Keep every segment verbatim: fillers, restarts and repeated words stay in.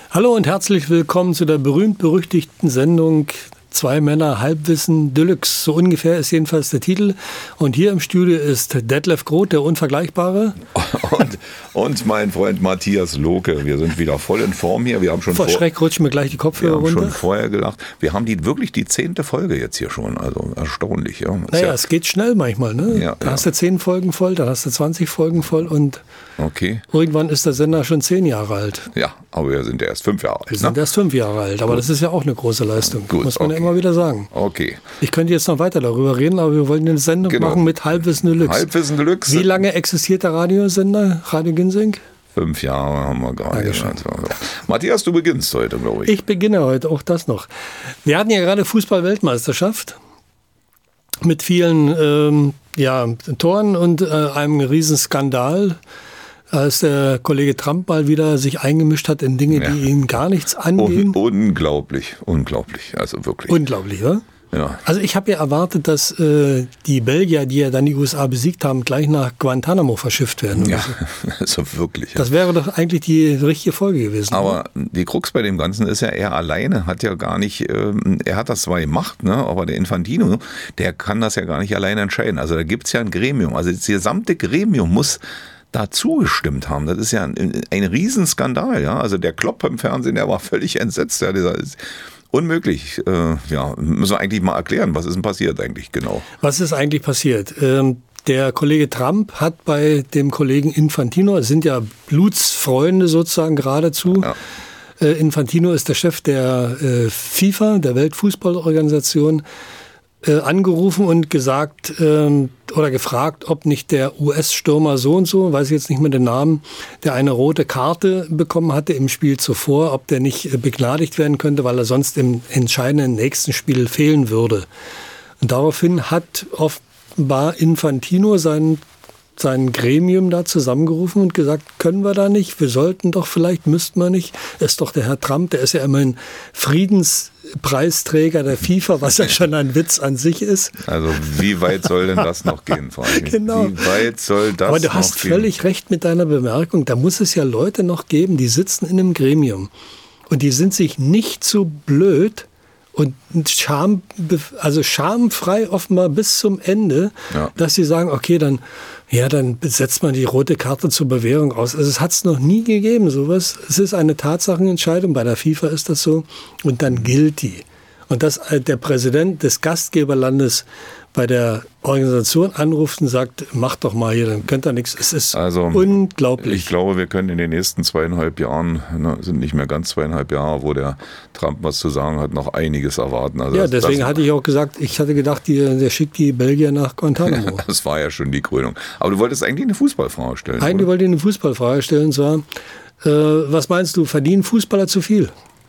Hallo und herzlich willkommen zu der berühmt-berüchtigten Sendung Zwei Männer Halbwissen Deluxe. So ungefähr ist jedenfalls der Titel. Und hier im Studio ist Detlef Groth, der Unvergleichbare. Und, und mein Freund Matthias Lohke. Wir sind wieder voll in Form hier. Wir haben schon vor Schreck rutschen mir gleich die Kopfhörer runter. Wir haben schon vorher gelacht. Wir haben die wirklich die zehnte Folge jetzt hier schon. Also erstaunlich. Ja. Naja, ja, es geht schnell manchmal. Ne? Ja, da ja. hast du zehn Folgen voll, dann hast du zwanzig Folgen voll und okay. Irgendwann ist der Sender schon zehn Jahre alt. Ja, aber wir sind erst fünf Jahre alt. Wir sind ne? erst fünf Jahre alt, aber Gut. das ist ja auch eine große Leistung. Gut, muss man okay. ja immer wieder sagen. Okay. Ich könnte jetzt noch weiter darüber reden, aber wir wollten eine Sendung Genau. machen mit Halbwissen Deluxe. Halbwissen Deluxe. Wie lange existiert der Radiosender Radio Ginsing? Fünf Jahre haben wir gerade. Dankeschön. Matthias, du beginnst heute, glaube ich. Ich beginne heute, auch das noch. Wir hatten ja gerade Fußball-Weltmeisterschaft mit vielen ähm, ja, Toren und äh, einem riesen Skandal, als der Kollege Trump mal wieder sich eingemischt hat in Dinge, Ja. die ihn gar nichts angehen. Un unglaublich, unglaublich, also wirklich. Unglaublich, oder? Ja. Also ich habe ja erwartet, dass äh, die Belgier, die ja dann die U S A besiegt haben, gleich nach Guantanamo verschifft werden. Ja, So. also wirklich. Das wäre doch eigentlich die richtige Folge gewesen. Aber die Krux bei dem Ganzen ist ja, er alleine hat ja gar nicht, ähm, er hat das zwar gemacht, ne, aber der Infantino, der kann das ja gar nicht alleine entscheiden. Also da gibt es ja ein Gremium, also das gesamte Gremium muss da zugestimmt haben. Das ist ja ein, ein Riesenskandal, ja. Also der Klopp im Fernsehen, der war völlig entsetzt. Ja, dieser ist unmöglich. Äh, ja, müssen wir eigentlich mal erklären, was ist denn passiert eigentlich genau? Was ist eigentlich passiert? Ähm, der Kollege Trump hat bei dem Kollegen Infantino, es sind ja Blutsfreunde sozusagen geradezu, Ja. äh, Infantino ist der Chef der äh, FIFA, der Weltfußballorganisation, äh, angerufen und gesagt ähm, oder gefragt, ob nicht der U S-Stürmer so und so, weiß ich jetzt nicht mehr den Namen, der eine rote Karte bekommen hatte im Spiel zuvor, ob der nicht äh, begnadigt werden könnte, weil er sonst im entscheidenden nächsten Spiel fehlen würde. Und daraufhin hat offenbar Infantino sein, sein Gremium da zusammengerufen und gesagt, können wir da nicht, wir sollten doch vielleicht, müssten wir nicht. Das ist doch der Herr Trump, der ist ja immerhin Friedenspreisträger der FIFA, was ja schon ein Witz an sich ist. Also wie weit soll denn das noch gehen, vor allem? Genau. Wie weit soll das noch gehen? Aber du hast völlig recht mit deiner Bemerkung, da muss es ja Leute noch geben, die sitzen in einem Gremium und die sind sich nicht so blöd, und Scham, also schamfrei offenbar bis zum Ende, Ja. dass sie sagen, okay, dann, ja, dann setzt man die rote Karte zur Bewährung aus. Also es hat es noch nie gegeben, sowas. Es ist eine Tatsachenentscheidung, bei der FIFA ist das so, und dann gilt die. Und dass der Präsident des Gastgeberlandes bei der Organisation anruft und sagt, mach doch mal hier, dann könnt ihr nichts. Es ist Also, unglaublich. Ich glaube, wir können in den nächsten zweieinhalb Jahren, ne, sind nicht mehr ganz zweieinhalb Jahre, wo der Trump was zu sagen hat, noch einiges erwarten. Also Ja, das, deswegen das, hatte ich auch gesagt, ich hatte gedacht, die, der schickt die Belgier nach Guantanamo. das war ja schon die Krönung. Aber du wolltest eigentlich eine Fußballfrage stellen. Eigentlich oder? wollte ich eine Fußballfrage stellen, und zwar, äh, was meinst du, verdienen Fußballer zu viel?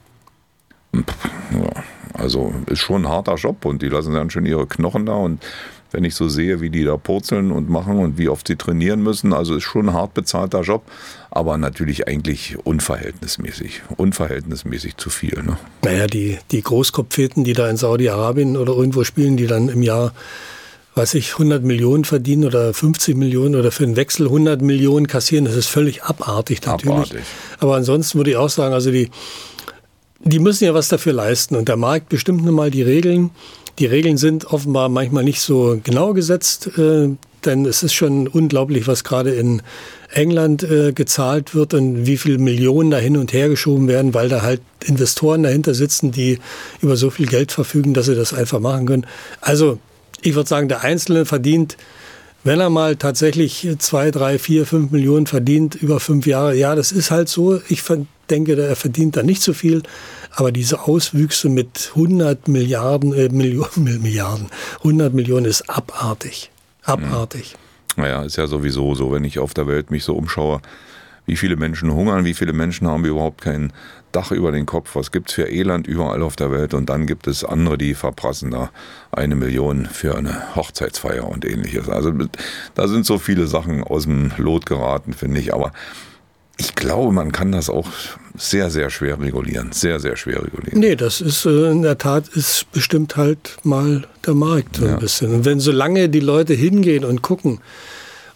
Ja, also ist schon ein harter Job und die lassen dann schon ihre Knochen da und wenn ich so sehe, wie die da purzeln und machen und wie oft sie trainieren müssen, also ist schon ein hart bezahlter Job, aber natürlich eigentlich unverhältnismäßig, unverhältnismäßig zu viel. Ne? Naja, die, die Großkopfeten, die da in Saudi-Arabien oder irgendwo spielen, die dann im Jahr, weiß ich, hundert Millionen verdienen oder fünfzig Millionen oder für den Wechsel hundert Millionen kassieren, das ist völlig abartig natürlich. Abartig. Aber ansonsten würde ich auch sagen, also die, die müssen ja was dafür leisten und der Markt bestimmt nun mal die Regeln. Die Regeln sind offenbar manchmal nicht so genau gesetzt, äh, denn es ist schon unglaublich, was gerade in England äh, gezahlt wird und wie viele Millionen da hin und her geschoben werden, weil da halt Investoren dahinter sitzen, die über so viel Geld verfügen, dass sie das einfach machen können. Also ich würde sagen, der Einzelne verdient, wenn er mal tatsächlich zwei, drei, vier, fünf Millionen verdient über fünf Jahre, ja, das ist halt so. Ich denke, er verdient da nicht so viel. Aber diese Auswüchse mit hundert Milliarden, äh, Millionen, Milliarden, hundert Millionen ist abartig. Abartig. Naja, ist ja sowieso so, wenn ich auf der Welt mich so umschaue, wie viele Menschen hungern, wie viele Menschen haben überhaupt kein Dach über den Kopf, was gibt es für Elend überall auf der Welt und dann gibt es andere, die verprassen da eine Million für eine Hochzeitsfeier und ähnliches. Also da sind so viele Sachen aus dem Lot geraten, finde ich, aber ich glaube, man kann das auch sehr, sehr schwer regulieren. Sehr, sehr schwer regulieren. Nee, das ist äh, in der Tat ist bestimmt halt mal der Markt so ein Ja. bisschen. Und wenn solange die Leute hingehen und gucken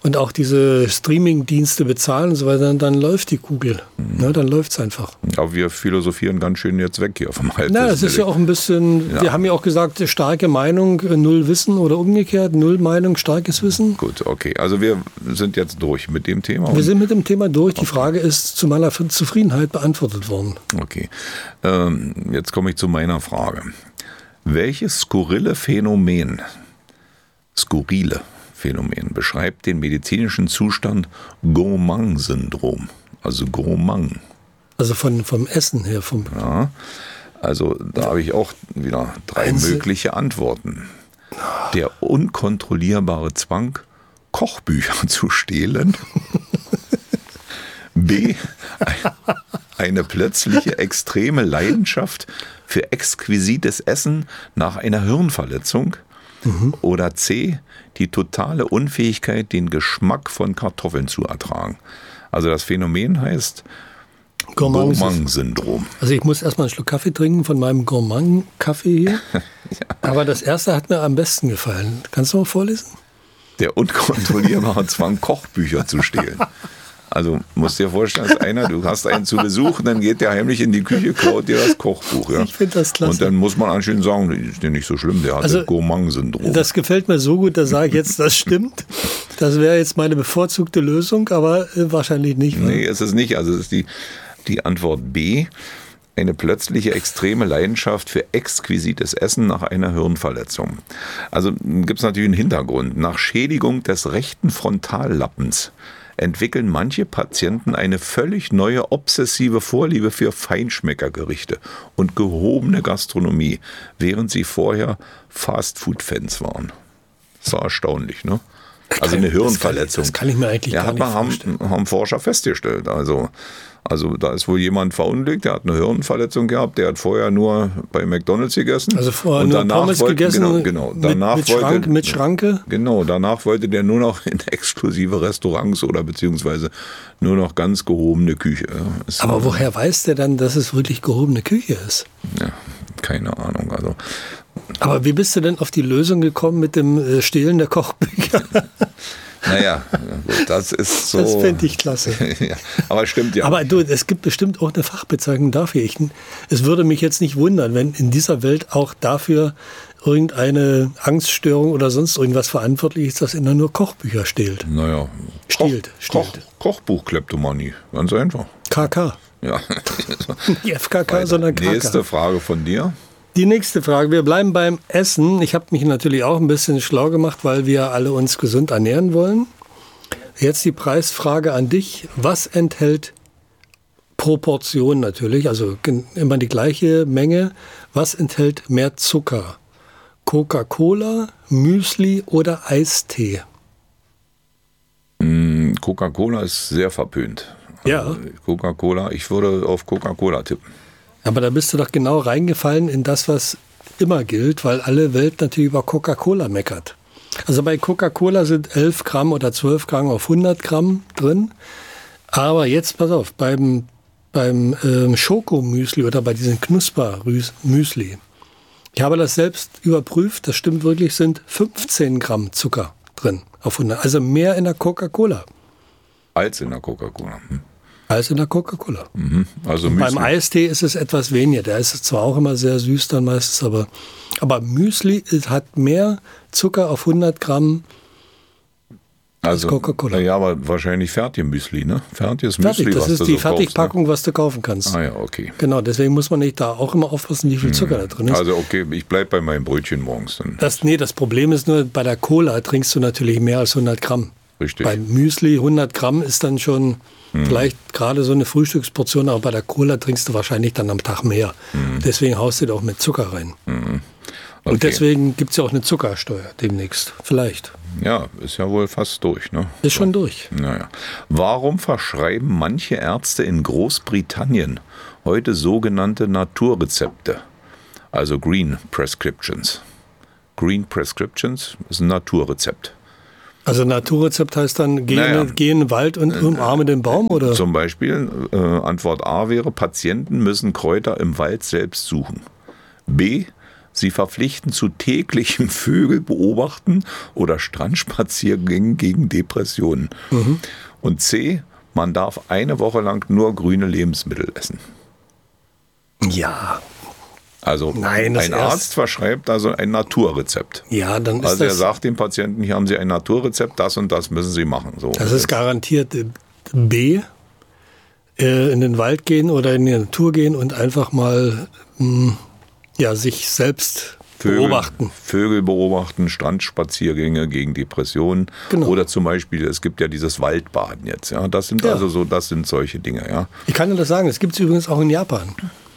und auch diese Streaming-Dienste bezahlen und so weiter, dann, dann läuft die Kugel. Mhm. Ne, dann läuft es einfach. Aber wir philosophieren ganz schön jetzt weg hier vom Halbwissen. Na, das ist ja auch ein bisschen, ja. Wir haben ja auch gesagt, starke Meinung, null Wissen oder umgekehrt, null Meinung, starkes Wissen. Gut, okay. Also wir sind jetzt durch mit dem Thema. Wir sind mit dem Thema durch. Die okay. Frage ist zu meiner Zufriedenheit beantwortet worden. Okay. Ähm, jetzt komme ich zu meiner Frage. Welches skurrile Phänomen, skurrile Phänomen beschreibt den medizinischen Zustand Gourmand-Syndrom? Also Gourmand. Also von, vom Essen her. Vom ja, also da habe ich auch wieder drei Einzel- mögliche Antworten. Der unkontrollierbare Zwang, Kochbücher zu stehlen. B. Eine plötzliche extreme Leidenschaft für exquisites Essen nach einer Hirnverletzung. Mhm. Oder C. Die totale Unfähigkeit, den Geschmack von Kartoffeln zu ertragen. Also das Phänomen heißt Gourmand-Syndrom. Also ich muss erstmal einen Schluck Kaffee trinken von meinem Gourmand-Kaffee hier. Ja. Aber das erste hat mir am besten gefallen. Kannst du mal vorlesen? Der unkontrollierbare Zwang, Kochbücher zu stehlen. Also musst dir vorstellen, dass einer, du hast einen zu Besuch, dann geht der heimlich in die Küche, klaut dir das Kochbuch. Ja? Ich finde das klasse. Und dann muss man anscheinend sagen, das ist ja nicht so schlimm, der hat also, Gourmand-Syndrom. Das gefällt mir so gut, da sage ich jetzt, das stimmt. Das wäre jetzt meine bevorzugte Lösung, aber äh, wahrscheinlich nicht. Nee, ist es nicht. Also es ist die, die Antwort B. Eine plötzliche extreme Leidenschaft für exquisites Essen nach einer Hirnverletzung. Also gibt es natürlich einen Hintergrund. Nach Schädigung des rechten Frontallappens entwickeln manche Patienten eine völlig neue obsessive Vorliebe für Feinschmeckergerichte und gehobene Gastronomie, während sie vorher Fastfood-Fans waren. Das war erstaunlich, ne? Also eine Hirnverletzung. Das kann ich, das kann ich mir eigentlich ja, gar nicht haben, vorstellen. Haben Forscher festgestellt. Also, also da ist wohl jemand verunglückt, der hat eine Hirnverletzung gehabt, der hat vorher nur bei McDonald's gegessen. Also vorher und nur danach Pommes wollte, gegessen genau, genau, danach mit, mit, wollte, Schrank, mit Schranke? Genau, danach wollte der nur noch in exklusive Restaurants oder beziehungsweise nur noch ganz gehobene Küche. Ist Aber so, woher weiß der dann, dass es wirklich gehobene Küche ist? Ja, keine Ahnung. Also Aber wie bist du denn auf die Lösung gekommen mit dem Stehlen der Kochbücher? Naja, gut, das ist so. Das finde ich klasse. Ja, aber stimmt ja. Aber du, es gibt bestimmt auch eine Fachbezeichnung dafür. Ich, es würde mich jetzt nicht wundern, wenn in dieser Welt auch dafür irgendeine Angststörung oder sonst irgendwas verantwortlich ist, dass einer nur Kochbücher stehlt. Naja. Stiehlt. Koch, Koch, Kochbuchkleptomanie, ganz einfach. K K. Ja. Nicht F K K, sondern K K. Nächste Frage von dir. Die nächste Frage, wir bleiben beim Essen. Ich habe mich natürlich auch ein bisschen schlau gemacht, weil wir alle uns gesund ernähren wollen. Jetzt die Preisfrage an dich. Was enthält Proportion natürlich, also immer die gleiche Menge, was enthält mehr Zucker? Coca-Cola, Müsli oder Eistee? Coca-Cola ist sehr verpönt. Ja. Also Coca-Cola, ich würde auf Coca-Cola tippen. Aber da bist du doch genau reingefallen in das, was immer gilt, weil alle Welt natürlich über Coca-Cola meckert. Also bei Coca-Cola sind elf Gramm oder zwölf Gramm auf hundert Gramm drin. Aber jetzt, pass auf, beim, beim ähm, Schokomüsli oder bei diesem Knusper-Müsli, ich habe das selbst überprüft, das stimmt wirklich, sind fünfzehn Gramm Zucker drin auf hundert. Also mehr in der Coca-Cola. Als in der Coca-Cola. Hm. Als in der Coca-Cola. Mhm. Also beim Eistee ist es etwas weniger. Der ist zwar auch immer sehr süß dann meistens, aber, aber Müsli hat mehr Zucker auf hundert Gramm als also, Coca-Cola. Ja, aber wahrscheinlich Fertig-Müsli, ne? Fertiges Fertig, Müsli, das was ist du die so Fertigpackung, kaufst, ne? was du kaufen kannst. Ah ja, okay. Genau, deswegen muss man nicht da auch immer aufpassen, wie viel Zucker hm. da drin ist. Also okay, ich bleibe bei meinem Brötchen morgens dann. Das, nee, das Problem ist nur, bei der Cola trinkst du natürlich mehr als hundert Gramm. Richtig. Beim Müsli hundert Gramm ist dann schon hm. vielleicht gerade so eine Frühstücksportion, aber bei der Cola trinkst du wahrscheinlich dann am Tag mehr. Hm. Deswegen haust du da auch mit Zucker rein. Hm. Okay. Und deswegen gibt es ja auch eine Zuckersteuer demnächst. Vielleicht. Ja, ist ja wohl fast durch, ne? Ist schon durch. Naja. Warum verschreiben manche Ärzte in Großbritannien heute sogenannte Naturrezepte? Also Green Prescriptions. Green Prescriptions ist ein Naturrezept. Also Naturrezept heißt dann, geh, naja. geh in den Wald und umarme den Baum, oder? Zum Beispiel, äh, Antwort A wäre, Patienten müssen Kräuter im Wald selbst suchen. B, sie verpflichten zu täglichem Vögelbeobachten oder Strandspaziergängen gegen Depressionen. Mhm. Und C, man darf eine Woche lang nur grüne Lebensmittel essen. Ja. Also Nein, ein Arzt verschreibt also ein Naturrezept. Ja, dann ist also er das, sagt dem Patienten, hier haben Sie ein Naturrezept, das und das müssen Sie machen. So. Das ist garantiert B, äh, in den Wald gehen oder in die Natur gehen und einfach mal mh, ja, sich selbst Vögel, beobachten. Vögel beobachten, Strandspaziergänge gegen Depressionen. Genau. Oder zum Beispiel, es gibt ja dieses Waldbaden jetzt. Ja, das sind ja. also so, das sind solche Dinge. Ja. Ich kann dir das sagen, es gibt es übrigens auch in Japan.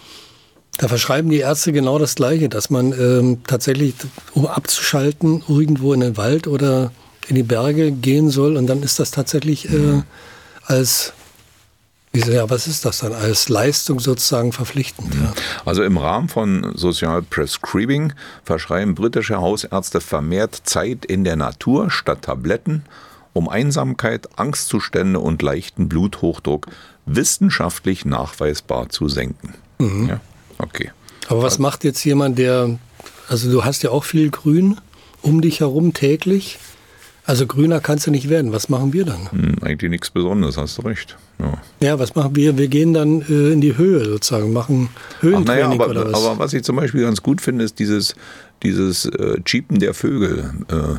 Da verschreiben die Ärzte genau das Gleiche, dass man ähm, tatsächlich, um abzuschalten, irgendwo in den Wald oder in die Berge gehen soll. Und dann ist das tatsächlich äh, als, wie, ja, was ist das dann, als Leistung sozusagen verpflichtend. Ja. Also im Rahmen von Social Prescribing verschreiben britische Hausärzte vermehrt Zeit in der Natur statt Tabletten, um Einsamkeit, Angstzustände und leichten Bluthochdruck wissenschaftlich nachweisbar zu senken. Mhm. Ja. Okay. Aber was macht jetzt jemand, der, also du hast ja auch viel Grün um dich herum täglich, also grüner kannst du nicht werden. Was machen wir dann? Hm, eigentlich nichts Besonderes, hast du recht. Ja, ja, was machen wir? Wir gehen dann äh, in die Höhe sozusagen, machen Höhentraining. Ach, naja, aber, oder was? Aber was ich zum Beispiel ganz gut finde, ist dieses, dieses äh, Cheepen der Vögel,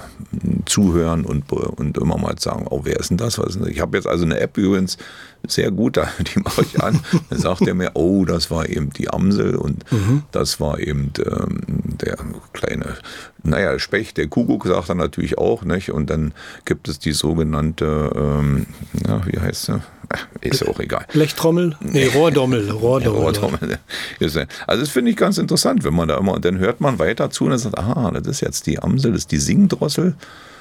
äh, zuhören und, und immer mal sagen, oh, wer ist denn das? Was ist denn das? Ich habe jetzt also eine App übrigens, sehr gut, die mache ich an. Dann sagt er mir, oh, das war eben die Amsel und mhm. das war eben ähm, der kleine, naja, Specht, der Kuckuck, sagt er natürlich auch, nicht? Und dann gibt es die sogenannte, ähm, ja, wie heißt sie? Ist ja auch egal. Blechtrommel? Nee, Rohrdommel. Rohrdommel, ja, Rohrdommel. Ja. Also das finde ich ganz interessant, wenn man da immer, und dann hört man weiter zu und dann sagt, aha, das ist jetzt die Amsel, das ist die Singdrossel.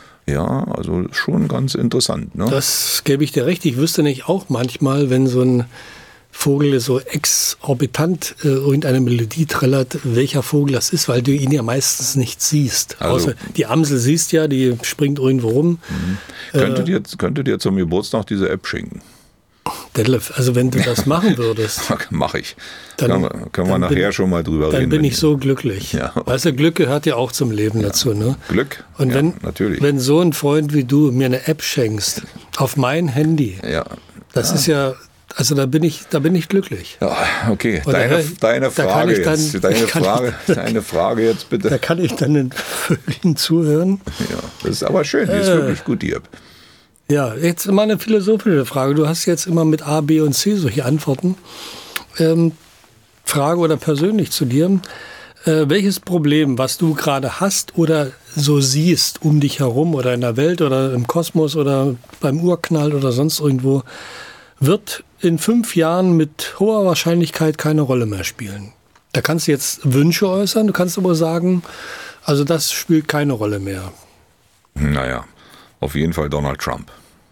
Ja, also schon ganz interessant. Ne? Das gebe ich dir recht. Ich wüsste nicht auch manchmal, wenn so ein Vogel so exorbitant äh, irgendeine Melodie trällert, welcher Vogel das ist, weil du ihn ja meistens nicht siehst. Also, Außer die Amsel siehst ja, die springt irgendwo rum. Mhm. Äh, könnte, dir, könnte dir zum Geburtstag diese App schenken? Detlef, also wenn du das machen würdest. Mache ich. Dann können wir, können wir nachher bin, schon mal drüber dann reden. Dann bin ich so glücklich. Ja. Weißt du, Glück gehört ja auch zum Leben ja. dazu. Ne? Glück, und ja, wenn, natürlich. Wenn so ein Freund wie du mir eine App schenkst, auf mein Handy, ja. das ja. ist ja, also da bin ich, da bin ich glücklich. Ja, okay. Deine, deine Frage dann, jetzt. Deine Frage, ich, deine Frage jetzt bitte. Da kann ich dann den Vögeln zuhören. Ja, das ist aber schön. Die ist äh, wirklich gut, die App. Ja, jetzt mal eine philosophische Frage. Du hast jetzt immer mit A, B und C solche Antworten. Ähm, Frage oder persönlich zu dir. Äh, welches Problem, was du gerade hast oder so siehst um dich herum oder in der Welt oder im Kosmos oder beim Urknall oder sonst irgendwo, wird in fünf Jahren mit hoher Wahrscheinlichkeit keine Rolle mehr spielen? Da kannst du jetzt Wünsche äußern, du kannst aber sagen, also das spielt keine Rolle mehr. Naja, auf jeden Fall Donald Trump.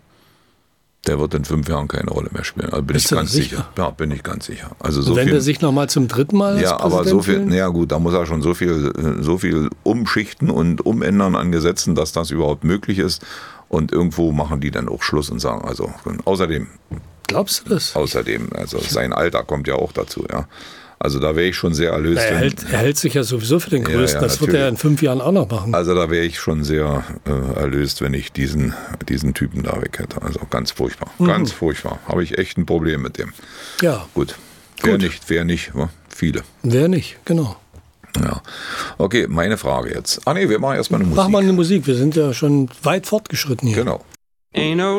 Der wird in fünf Jahren keine Rolle mehr spielen. Also bin ich ganz sicher? sicher. Ja, bin ich ganz sicher. Also so Und wenn viel, er sich noch mal zum dritten Mal als Ja, aber Präsident so viel, wählen? naja gut, da muss er schon so viel, so viel umschichten und umändern an Gesetzen, dass das überhaupt möglich ist. Und irgendwo machen die dann auch Schluss und sagen, also außerdem. Glaubst du das? Außerdem, also sein Alter kommt ja auch dazu, ja. Also da wäre ich schon sehr erlöst. Na, er, hält, er hält sich ja sowieso für den Größten. Ja, ja, das natürlich. wird er in fünf Jahren auch noch machen. Also da wäre ich schon sehr äh, erlöst, wenn ich diesen, diesen Typen da weg hätte. Also ganz furchtbar. Mhm. Ganz furchtbar. Habe ich echt ein Problem mit dem. Ja. Gut. Wer nicht, wer nicht, wa? Viele. Wer nicht, genau. Ja. Okay, meine Frage jetzt. Ah nee, wir machen erstmal eine Musik. Mach mal eine Musik. Wir sind ja schon weit fortgeschritten hier. Genau.